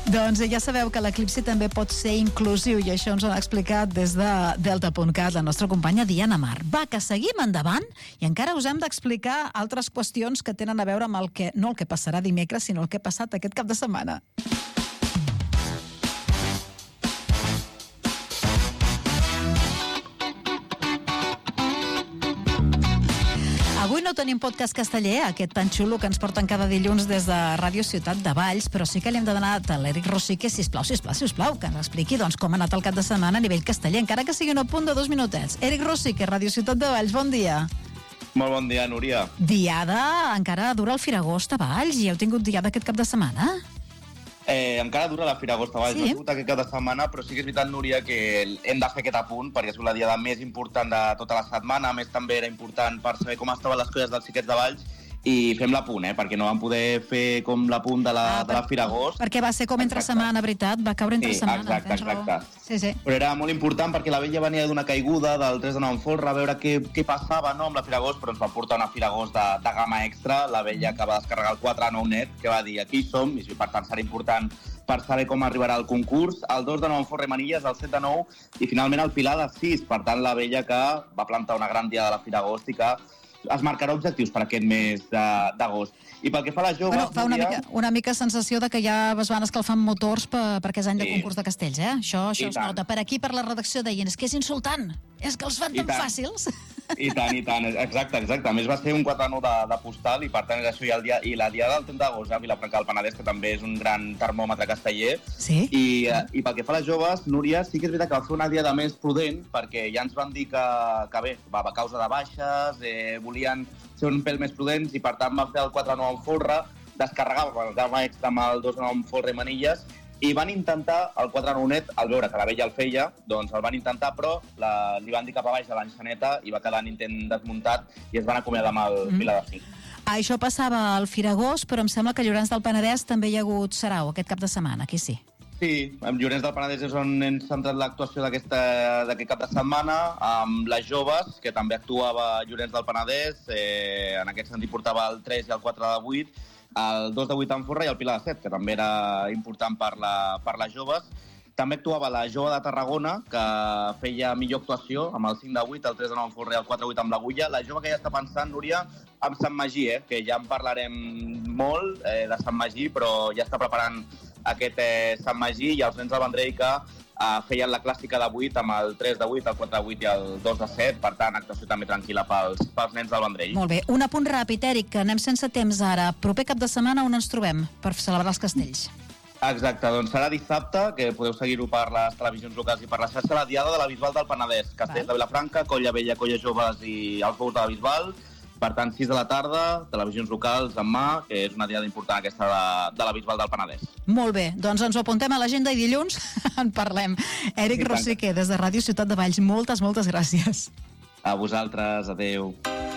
Doncs ja sabeu que l'eclipsi també pot ser inclusiu i això ens ho ha explicat des de Delta.cat la nostra companya Diana Mar. Va, que seguim endavant i encara us hem d'explicar altres qüestions que tenen a veure amb el que, no el que passarà dimecres, sinó el que ha passat aquest cap de setmana. Avui no tenim podcast casteller, aquest tan xulo que ens porten cada dilluns des de Ràdio Ciutat de Valls, però sí que li hem de donar a l'Eric Rosique, sisplau, que ens expliqui doncs, com ha anat el cap de setmana a nivell casteller, encara que sigui un punt de 2 minutets. Eric Rosique, Ràdio Ciutat de Valls, bon dia. Molt bon dia, Núria. Diada, encara dura el Firagost a Valls i heu tingut diada aquest cap de setmana? Encara dura la Fira Agost a Valls, sí. No ha sigut aquest cap de setmana, però sí que és veritat, Núria, que hem de fer aquest apunt, perquè és la diada més important de tota la setmana, a més també era important per saber com estaven les coses dels xiquets de Valls, i fem l'apunt, perquè no vam poder fer com l'apunt de la Fira Agost. Perquè va ser com entre setmana, veritat? Va caure entre setmana. Exacte. Sí. Però era molt important perquè la vella venia d'una caiguda del 3 de 9 en folre, a veure què passava, no, amb la Fira Agost, però ens va portar una Fira Agost de gamma extra. La vella que va descarregar el 4 a 9 net, que va dir aquí som, i per tant serà important per saber com arribarà el concurs. El 2 de 9 en folre i manilles, el 7 de 9 i finalment el pilar de 6. Per tant, la vella que va plantar una gran dia de la Fira Agost i que es marcarà objectius per aquest mes d'agost. I pel que fa a les joves... Fa una mica sensació de que ja es van escalfant motors perquè és any de concurs de castells, eh? Això es nota. Per aquí, per la redacció, deien, és que és insultant, és que els fan tan fàcils. I tant, exacte. A més va ser un 4-9 de postal i per tant és això i la diada del 30 d'agost a Vilafranca del Penedès, que també és un gran termòmetre casteller. Sí? I pel que fa a les joves, Núria, sí que és veritat que va fer una diada més prudent, perquè ja ens van dir que bé, va a causa de baixes, volien ser un pèl més prudents i per tant van fer el 4-9 en folre, descarregava el gamma extra amb el 2-9 en folre i manilles i van intentar el 4-9 net, al veure que la vella el feia, doncs el van intentar, però li van dir cap a baix a l'enxaneta i va quedar en intent desmuntat i es van acomiadar amb el pilar de 5. Això passava al Firagost, però em sembla que a Llorenç del Penedès també hi ha hagut sarau aquest cap de setmana, aquí sí. Sí, amb Llorenç del Penedès és on hem centrat l'actuació d'aquest cap de setmana, amb les joves, que també actuava Llorenç del Penedès, en aquest sentit portava el 3 i el 4 de 8, el 2 de 8 en folre i el pilar de 7, que també era important per les joves. També actuava la jove de Tarragona, que feia millor actuació, amb el 5 de 8, el 3 de 9 en folre i el 4 de 8 amb l'agulla. La jove que ja està pensant, Núria, amb Sant Magí, que ja en parlarem molt de Sant Magí, però ja està preparant aquest Sant Magí i els nens del Vendrell que feien la clàssica de 8 amb el 3 de 8, el 4 de 8 i el 2 de 7, per tant, actuació també tranquil·la pels nens del Vendrell. Molt bé, un apunt ràpid, Eric, que anem sense temps ara. Proper cap de setmana on ens trobem per celebrar els castells? Exacte, doncs serà dissabte, que podeu seguir-ho per les televisions locals i per la xarxa, la diada de la Bisbal del Penedès, Castells de Vilafranca, Colla Vella, Colla Joves i els Bous de la Bisbal. Per tant, 6 de la tarda, televisions locals en mà, que és una diada important aquesta de la Bisbal del Penedès. Molt bé, doncs ens ho apuntem a l'agenda i dilluns en parlem. Eric Rosique, des de Ràdio Ciutat de Valls, moltes gràcies. A vosaltres, adeu.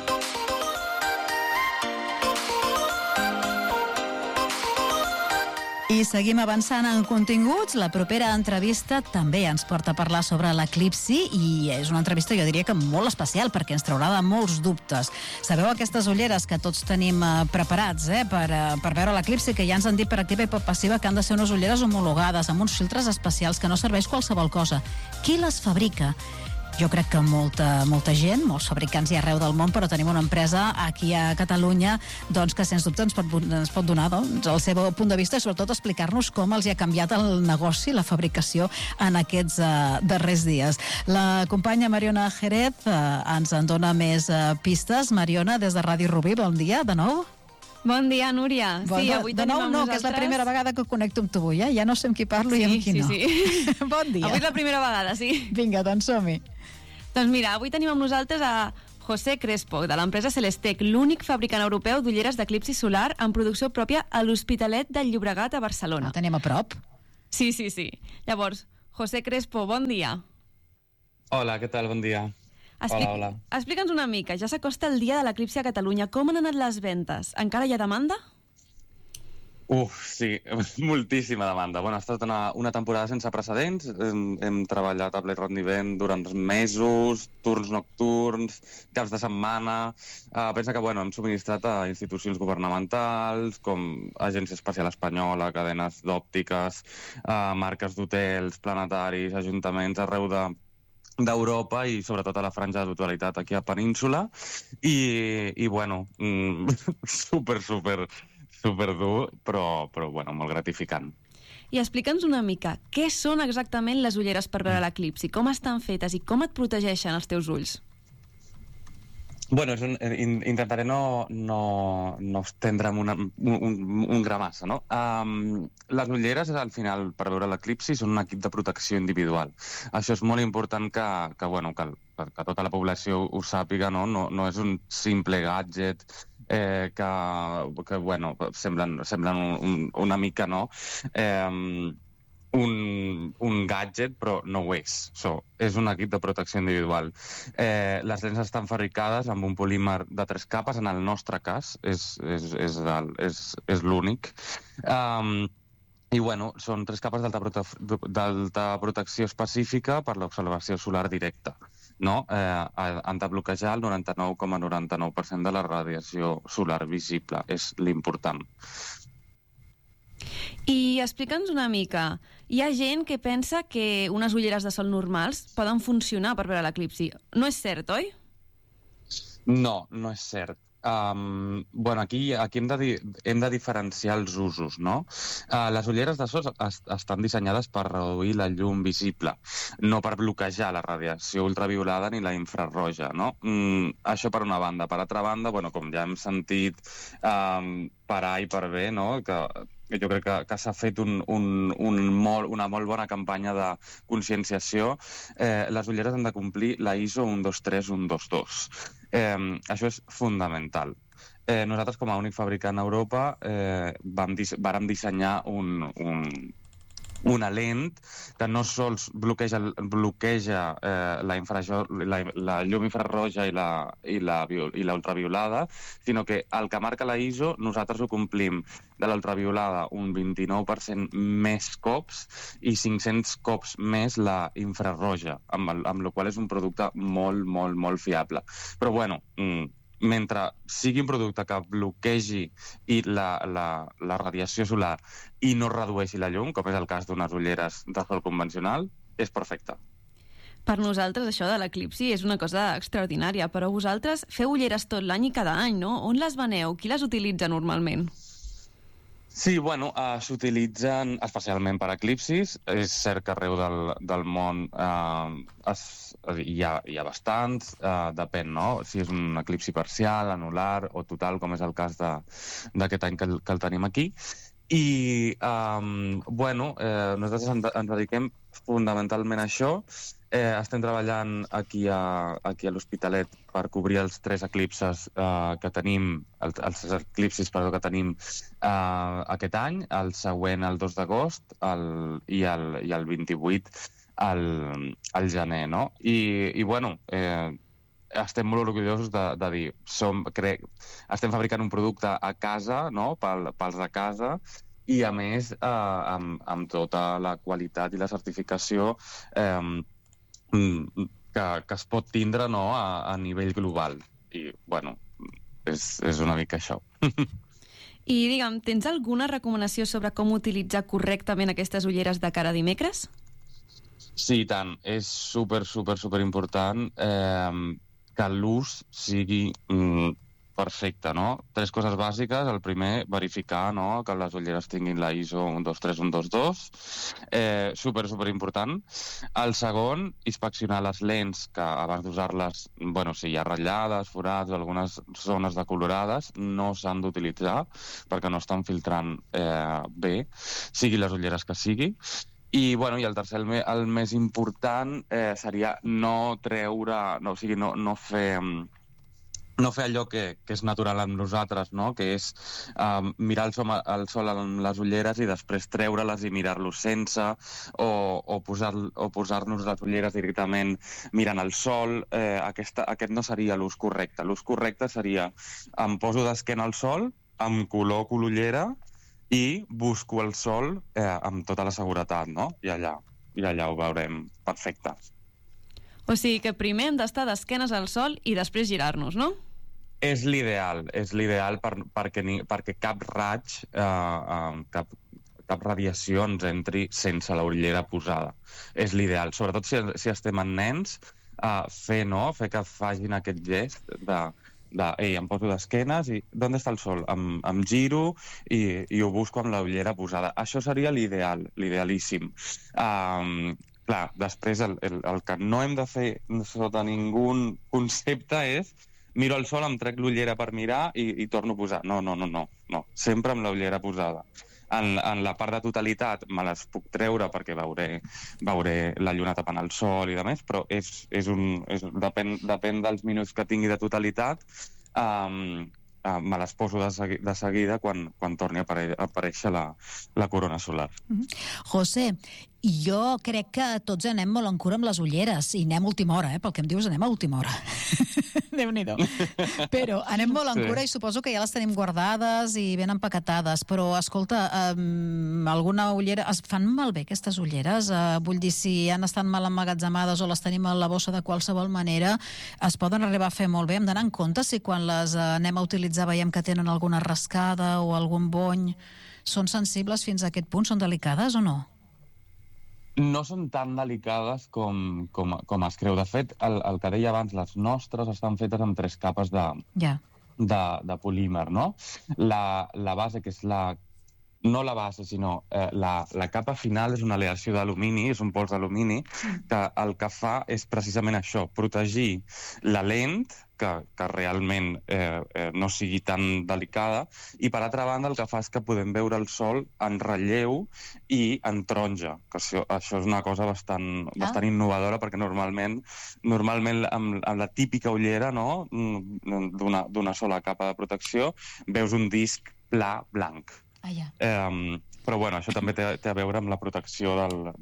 I seguim avançant en continguts. La propera entrevista també ens porta a parlar sobre l'eclipsi i és una entrevista, jo diria que molt especial, perquè ens traurà de molts dubtes. Sabeu aquestes ulleres que tots tenim preparats per veure l'eclipsi, que ja ens han dit per activa i per passiva que han de ser unes ulleres homologades, amb uns filtres especials, que no serveix qualsevol cosa. Qui les fabrica? Jo crec que molta gent, molts fabricants hi arreu del món, però tenim una empresa aquí a Catalunya doncs, que sens dubte ens pot donar el seu punt de vista i sobretot explicar-nos com els hi ha canviat el negoci, la fabricació en aquests darrers dies. La companya Mariona Jerez ens en dona més pistes. Mariona, des de Ràdio Rubí, bon dia de nou. Bon dia, Núria. Sí, avui de nou no, que és la primera vegada que connecto amb tu avui, ja no sé amb qui parlo i amb qui no. Sí. Bon dia. Avui és la primera vegada, sí. Vinga, doncs som-hi. Doncs mira, avui tenim amb nosaltres a José Crespo, de l'empresa Celestec, l'únic fabricant europeu d'ulleres d'eclipsi solar amb producció pròpia a l'Hospitalet del Llobregat a Barcelona. La tenim a prop. Sí. Llavors, José Crespo, bon dia. Hola, què tal? Bon dia. Hola. Explica'ns una mica, ja s'acosta el dia de l'eclipsi a Catalunya. Com han anat les ventes? Encara hi ha demanda? Sí, moltíssima demanda. Bueno, ha estat una temporada sense precedents. Hem treballat a Blade Runner Event durant mesos, turns nocturns, caps de setmana. Pensa que hem subministrat a institucions governamentals, com Agència Espacial Espanyola, cadenes d'òptiques, marques d'hotels, planetaris, ajuntaments arreu d'Europa i sobretot a la franja de totalitat aquí a Península. I super dur, però molt gratificant. I explica'ns una mica, què són exactament les ulleres per veure l'eclipsi? Com estan fetes i com et protegeixen els teus ulls? Intentaré no estendre'm un gra massa, no? Les ulleres, al final, per veure l'eclipsi, són un equip de protecció individual. Això és molt important que tota la població ho sàpiga, no? No és un simple gadget que semblen una mica, no? Un gadget, però no ho és. És un equip de protecció individual. Les lents estan fabricades amb un polímer de 3 capes, en el nostre cas, és l'únic. Són 3 capes d'alta protecció específica per l'observació solar directa. Han de bloquejar el 99,99% de la radiació solar visible. És l'important. I explica'ns una mica, hi ha gent que pensa que unes ulleres de sol normals poden funcionar per veure l'eclipsi. No és cert, oi? No és cert. Aquí hem de diferenciar els usos, no? Les ulleres de sol estan dissenyades per reduir la llum visible, no per bloquejar la radiació ultraviolada ni la infrarroja, no? Això per una banda. Per altra banda, com ja hem sentit per A i per B, no? Que jo crec que s'ha fet una molt bona campanya de conscienciació. Les ulleres han de complir la ISO 123-122. Això és fundamental. Nosaltres, com a únic fabricant a Europa, vàrem dissenyar una lent que no sols bloqueja la llum infrarroja i la ultraviolada, sinó que el que marca la ISO nosaltres ho complim de l'ultraviolada un 29% més cops i 500 cops més la infrarroja, amb la qual és un producte molt, molt, molt fiable. Però mentre sigui un producte que bloquegi la radiació solar i no redueixi la llum, com és el cas d'unes ulleres de sol convencional, és perfecte. Per nosaltres això de l'eclipsi és una cosa extraordinària, però vosaltres feu ulleres tot l'any i cada any, no? On les veneu? Qui les utilitza normalment? Sí, s'utilitzen especialment per eclipsis. És cert que arreu del món hi ha bastants, depèn, no? Si és un eclipsi parcial, anular o total, com és el cas d'aquest any que el tenim aquí. I, nosaltres ens dediquem fonamentalment a això. Estem treballant aquí a l'Hospitalet per cobrir els 3 eclipsis que tenim, que tenim aquest any, el següent el 2 d'agost i el 28 al gener, no? Estem molt orgullosos de dir, estem fabricant un producte a casa, no?, pels de casa, i a més amb tota la qualitat i la certificació que es pot tindre, no?, a nivell global. I, és una mica això. I, digue'm, tens alguna recomanació sobre com utilitzar correctament aquestes ulleres de cara a dimecres? Sí, i tant. És super important que l'ús sigui perfecte, no? 3 coses bàsiques. El primer, verificar, no?, que les ulleres tinguin la ISO 123-122. Super important. El segon, inspeccionar les lents, que abans d'usar-les, si hi ha ratllades, forats o algunes zones decolorades, no s'han d'utilitzar perquè no estan filtrant bé, sigui les ulleres que sigui. I el tercer, el més important, seria no fer allò que és natural amb nosaltres, no?, que és mirar el sol amb les ulleres i després treure-les i mirar-los sense, o posar-nos les ulleres directament mirant el sol. Aquest no seria l'ús correcte. L'ús correcte seria em poso d'esquena al sol, em col·loco l'ullera i busco el sol amb tota la seguretat, no? I allà ho veurem perfecte. O sigui que primer hem d'estar d'esquenes al sol i després girar-nos, no? És l'ideal perquè cap raig, cap radiació ens entri sense la ullera posada. És l'ideal. Sobretot si estem en nens, fer que facin aquest gest ei, em poso d'esquenes i d'on està el sol? Em giro i ho busco amb la ullera posada. Això seria l'ideal, l'idealíssim. Clar, després el que no hem de fer sota ningú concepte és miro el sol, em trec l'ullera per mirar i torno a posar. No. Sempre amb la ullera posada. En la part de totalitat me les puc treure perquè veuré la lluna tapant el sol i demés, però depèn dels minuts que tingui de totalitat, me les poso de seguida quan torni a aparèixer la corona solar. José, jo crec que tots anem molt en cura amb les ulleres i anem a última hora, pel que em dius anem a última hora. Déu-n'hi-do. Però anem molt en cura i suposo que ja les tenim guardades i ben empaquetades, però escolta, alguna ullera... Es fan malbé aquestes ulleres? Vull dir, si han estat mal emmagatzemades o les tenim a la bossa de qualsevol manera, es poden arribar a fer molt bé. Hem d'anar en compte si quan les anem a utilitzar veiem que tenen alguna rascada o algun bony. Són sensibles fins a aquest punt? Són delicades o no? No són tan delicades com es creu. De fet, el que deia abans, les nostres estan fetes amb 3 capes de polímer, no? La base, que és no la base, sinó la capa final és una aleació d'alumini, és un pols d'alumini, que el que fa és precisament això, protegir la lent, que realment no sigui tan delicada, i per altra banda el que fa és que podem veure el sol en relleu i en taronja, que això és una cosa bastant innovadora, perquè normalment amb la típica ullera, no, d'una sola capa de protecció, veus un disc pla blanc. Però bueno, això també té a veure amb la protecció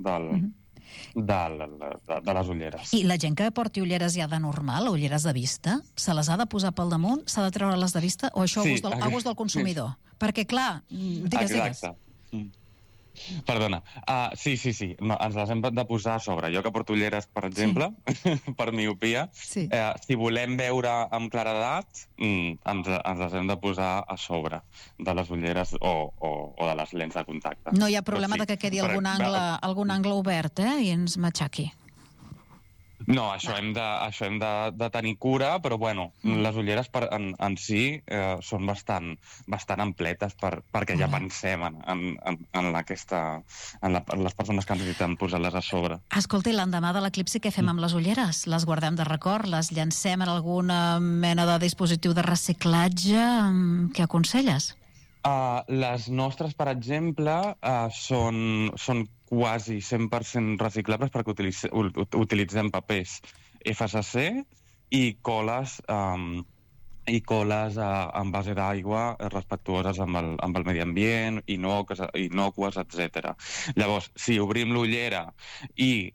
de les ulleres. I la gent que porti ulleres ja de normal, ulleres de vista, se les ha de posar pel damunt? S'ha de treure-les de vista? O això a gust del consumidor? Perquè, clar, digues. Exacte. Perdona. Sí. No, ens les hem de posar a sobre. Jo que porto ulleres, per exemple, per miopia, si volem veure amb claredat, ens les hem de posar a sobre de les ulleres o de les lents de contacte. No hi ha problema de que quedi algun angle obert i ens matxaqui. No, això hem de tenir cura, però bueno, les ulleres en si són bastant ampletes perquè ja pensem en les persones que necessiten posar-les a sobre. Escolta, i l'endemà de l'eclipsi què fem amb les ulleres? Les guardem de record? Les llancem en alguna mena de dispositiu de reciclatge? Què aconselles? Les nostres, per exemple, són quasi 100% reciclables perquè utilitzem papers FSC i coles en base d'aigua respectuoses amb el medi ambient, innòcues, etc. Llavors, si obrim l'ullera i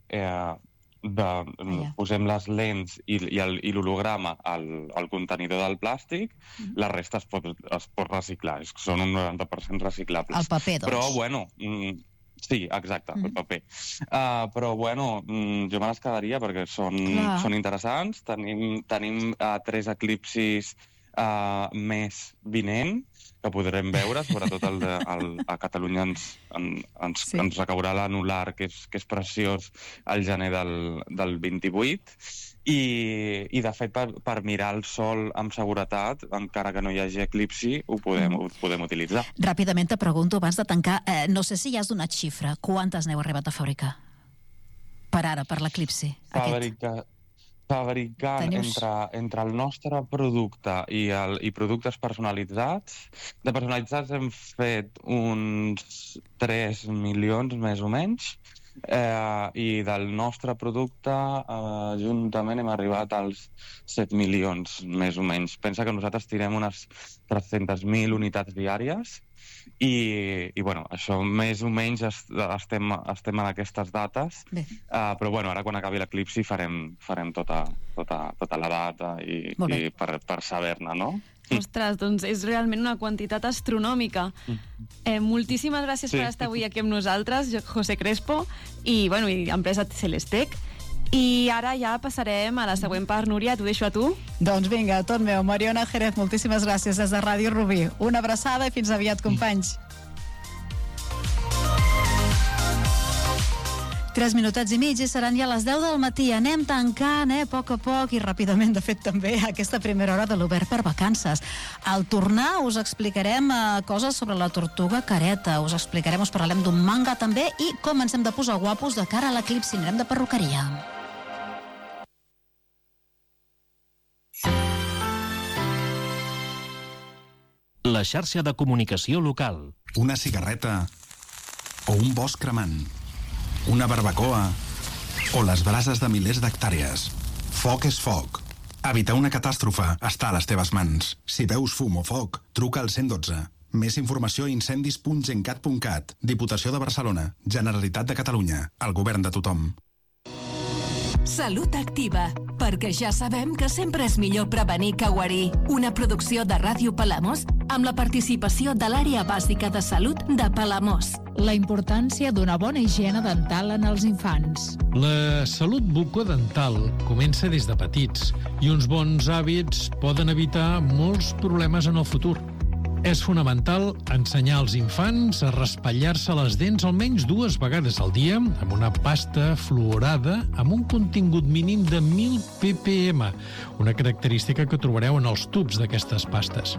posem les lents i l'holograma al contenidor del plàstic, la resta es pot reciclar. Són un 90% reciclables. El paper, doncs. Però, bueno... Sí, exacte, el paper. Però, bueno, jo me les quedaria perquè són interessants. Tenim 3 eclipsis més vinent que podrem veure, sobretot a Catalunya ens recaurà l'anular, que és preciós, al gener del 28. I de fet, per mirar el sol amb seguretat, encara que no hi hagi eclipsi, ho podem utilitzar. Ràpidament te pregunto, abans de tancar, no sé si ja has donat xifra. Quantes n'heu arribat a fabricar? Per ara, per l'eclipsi. Fabricant entre el nostre producte i productes personalitzats. De personalitzats hem fet uns 3 milions, més o menys, i del nostre producte juntament hem arribat als 7 milions, més o menys. Pensa que nosaltres tirem unes 300.000 unitats diàries i bueno, això més o menys estem en aquestes dates, però bueno, ara quan acabi l'eclipsi farem tota la data i per saber-ne, no? Ostres, doncs és realment una quantitat astronòmica. Moltíssimes gràcies per estar avui aquí amb nosaltres, José Crespo, i empresa Celestec. I ara ja passarem a la següent part. Núria, t'ho deixo a tu. Doncs vinga, tot meu. Mariona Jerez, moltíssimes gràcies des de Ràdio Rubí. Una abraçada i fins aviat, companys. 3 minutets i mig i seran ja les 10 del matí. Anem tancant, a poc a poc i ràpidament, de fet, també aquesta primera hora de l'Obert per Vacances. Al tornar us explicarem coses sobre la tortuga careta, us parlarem d'un manga també i com ens hem de posar guapos de cara a l'eclipsi. Anirem de perruqueria. La xarxa de comunicació local. Una cigarreta o un bosc cremant. Una barbacoa o les brases de milers d'hectàrees. Foc és foc. Evitar una catàstrofe està a les teves mans. Si veus fum o foc, truca al 112. Més informació a incendis.gencat.cat. Diputació de Barcelona. Generalitat de Catalunya. El govern de tothom. Salut Activa, perquè ja sabem que sempre és millor prevenir que guarir. Una producció de Ràdio Palamós amb la participació de l'Àrea Bàsica de Salut de Palamós. La importància d'una bona higiene dental en els infants. La salut bucodental comença des de petits i uns bons hàbits poden evitar molts problemes en el futur. És fonamental ensenyar als infants a raspallar-se les dents almenys 2 vegades al dia amb una pasta fluorada amb un contingut mínim de 1.000 ppm, una característica que trobareu en els tubs d'aquestes pastes.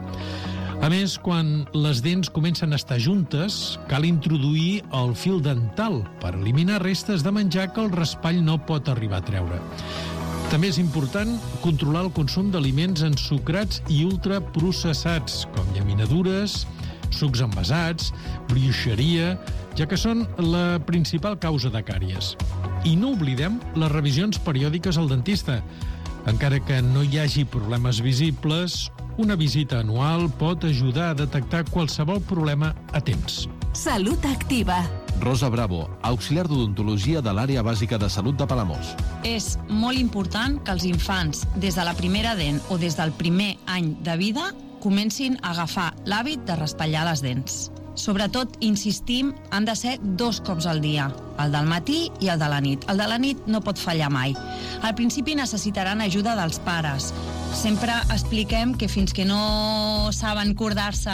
A més, quan les dents comencen a estar juntes, cal introduir el fil dental per eliminar restes de menjar que el raspall no pot arribar a treure. També és important controlar el consum d'aliments ensucrats i ultraprocessats, com llaminadures, sucs envasats, brioixeria, ja que són la principal causa de càries. I no oblidem les revisions periòdiques al dentista. Encara que no hi hagi problemes visibles, una visita anual pot ajudar a detectar qualsevol problema a temps. Salut Activa. Rosa Bravo, auxiliar d'odontologia de l'Àrea Bàsica de Salut de Palamós. És molt important que els infants, des de la primera dent o des del primer any de vida, comencin a agafar l'hàbit de raspallar les dents. Sobretot, insistim, han de ser 2 cops al dia, el del matí i el de la nit. El de la nit no pot fallar mai. Al principi necessitaran ajuda dels pares. Sempre expliquem que fins que no saben cordar-se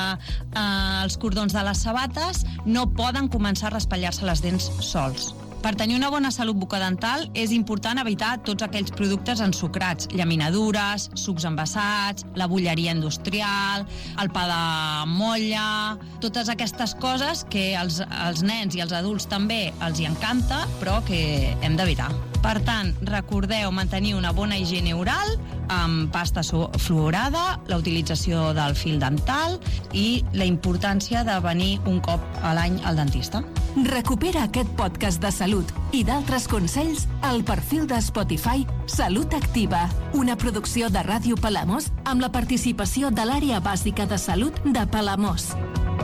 els cordons de les sabates, no poden començar a raspallar-se les dents sols. Per tenir una bona salut bucodental és important evitar tots aquells productes ensucrats, llaminadures, sucs envasats, la bolleria industrial, el pa de motlla, totes aquestes coses que als nens i als adults també els hi encanta, però que hem d'evitar. Per tant, recordeu mantenir una bona higiene oral amb pasta fluorada, la utilització del fil dental i la importància de venir un cop a l'any al dentista. Recupera aquest podcast de salut i d'altres consells al perfil de Spotify Salut Activa, una producció de Ràdio Palamós amb la participació de l'Àrea Bàsica de Salut de Palamós.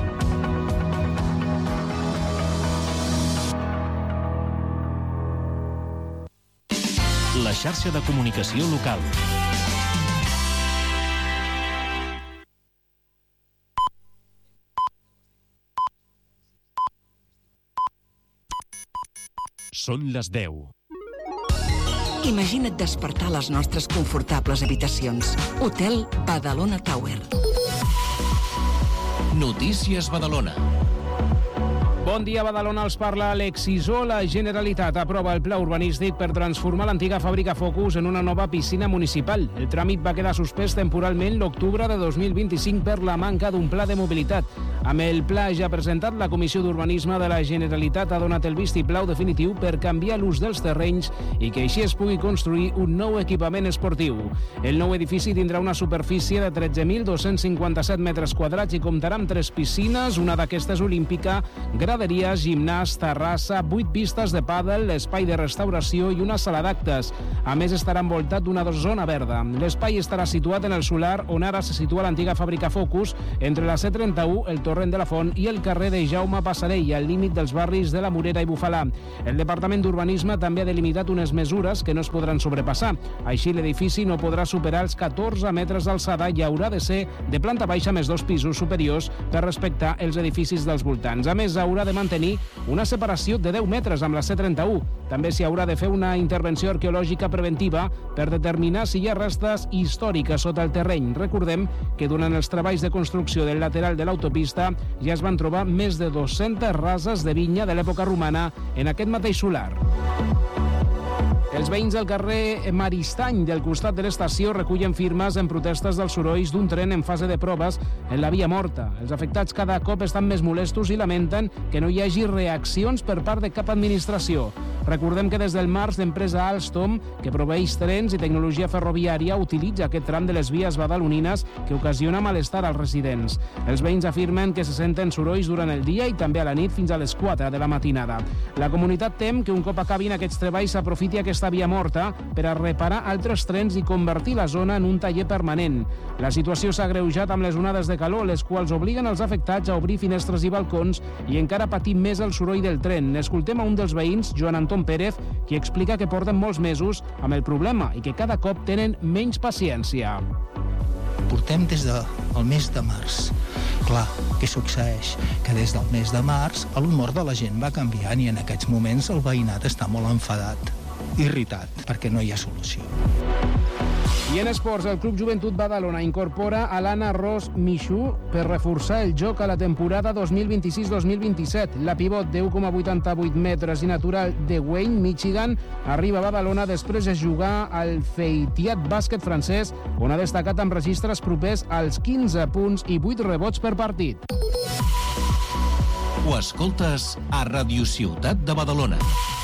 La xarxa de comunicació local. Són les 10. Imagina't despertar a les nostres confortables habitacions. Hotel Badalona Tower. Notícies Badalona. Bon dia, Badalona, els parla Alex Sisó. La Generalitat aprova el pla urbanístic per transformar l'antiga fàbrica Focus en una nova piscina municipal. El tràmit va quedar suspès temporalment l'octubre de 2025 per la manca d'un pla de mobilitat. Amb el pla ja presentat, la Comissió d'Urbanisme de la Generalitat ha donat el vistiplau definitiu per canviar l'ús dels terrenys i que així es pugui construir un nou equipament esportiu. El nou edifici tindrà una superfície de 13.257 metres quadrats i comptarà amb 3 piscines, una d'aquestes olímpica, graderia hostaleria, gimnàs, terrassa, 8 pistes de pàdel, l'espai de restauració i una sala d'actes. A més, estarà envoltat d'una zona verda. L'espai estarà situat en el solar on ara se situa l'antiga fàbrica Focus, entre la C31, el Torrent de la Font i el carrer de Jaume Passarell, al límit dels barris de la Morera i Bufalà. El Departament d'Urbanisme també ha delimitat unes mesures que no es podran sobrepassar. Així, l'edifici no podrà superar els 14 metres d'alçada i haurà de ser de planta baixa més 2 pisos superiors per respectar els edificis dels voltants. A més, haurà de mantenir una separació de 10 metres amb la C31. També s'hi haurà de fer una intervenció arqueològica preventiva per determinar si hi ha restes històriques sota el terreny. Recordem que durant els treballs de construcció del lateral de l'autopista ja es van trobar més de 200 rases de vinya de l'època romana en aquest mateix solar. Els veïns del carrer Maristany del costat de l'estació recullen firmes en protestes dels sorolls d'un tren en fase de proves en la via morta. Els afectats cada cop estan més molestos i lamenten que no hi hagi reaccions per part de cap administració. Recordem que des del març l'empresa Alstom, que proveeix trens i tecnologia ferroviària, utilitza aquest tram de les vies badalonines que ocasiona malestar als residents. Els veïns afirmen que se senten sorolls durant el dia i també a la nit fins a les 4 de la matinada. La comunitat tem que un cop acabin aquests treballs s'aprofiti aquesta via morta per a reparar altres trens i convertir la zona en un taller permanent. La situació s'ha agreujat amb les onades de calor, les quals obliguen els afectats a obrir finestres i balcons i encara patir més el soroll del tren. Escoltem a un dels veïns, Joan Anton Pérez, qui explica que porten molts mesos amb el problema i que cada cop tenen menys paciència. Portem des del mes de març. Clar, què succeeix? Que des del mes de març l'humor de la gent va canviant i en aquests moments el veïnat està molt enfadat, irritat, perquè no hi ha solució. I en esports, el Club Joventut Badalona incorpora a l'Anna Ros Michu per reforçar el joc a la temporada 2026-2027. La pivot de 1,88 metres i natural de Wayne, Michigan, arriba a Badalona després de jugar al Feitiat bàsquet francès, on ha destacat amb registres propers als 15 punts i 8 rebots per partit. Ho escoltes a Radio Ciutat de Badalona.